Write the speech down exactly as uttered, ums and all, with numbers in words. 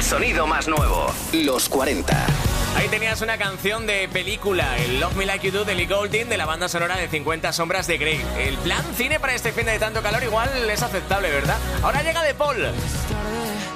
sonido más nuevo, los cuarenta. Ahí tenías una canción de película, el Love Me Like You Do de Ellie Goulding, de la banda sonora de cincuenta sombras de Grey. El plan cine para este fin de tanto calor igual es aceptable, ¿verdad? Ahora llega De Paul.